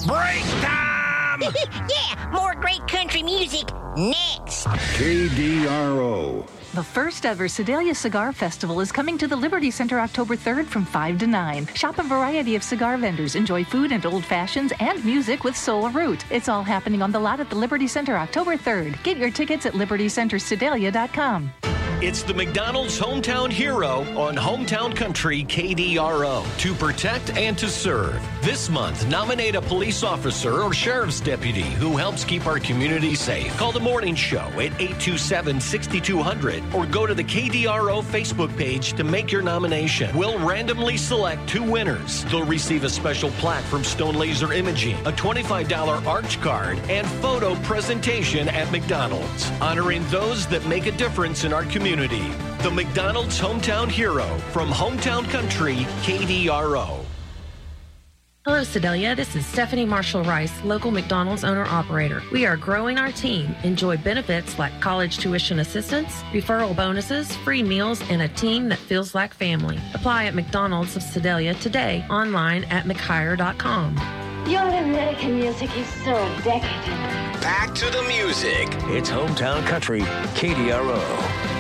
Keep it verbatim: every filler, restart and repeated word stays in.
Break time! Yeah, more great country music next. K D R O. The first ever Sedalia Cigar Festival is coming to the Liberty Center October third from five to nine. Shop a variety of cigar vendors, enjoy food and old fashions, and music with Soul Root. It's all happening on the lot at the Liberty Center October third. Get your tickets at liberty center sedalia dot com. It's the McDonald's Hometown Hero on Hometown Country K D R O. To protect and to serve. This month, nominate a police officer or sheriff's deputy who helps keep our community safe. Call the morning show at eight two seven, six two zero zero or go to the K D R O Facebook page to make your nomination. We'll randomly select two winners. They'll receive a special plaque from Stone Laser Imaging, a twenty-five dollars Arch card, and photo presentation at McDonald's. Honoring those that make a difference in our community. The McDonald's Hometown Hero from Hometown Country, K D R O. Hello, Sedalia. This is Stephanie Marshall Rice, local McDonald's owner-operator. We are growing our team. Enjoy benefits like college tuition assistance, referral bonuses, free meals, and a team that feels like family. Apply at McDonald's of Sedalia today, online at mchire dot com. Your American music is so decadent. Back to the music. It's Hometown Country, K D R O.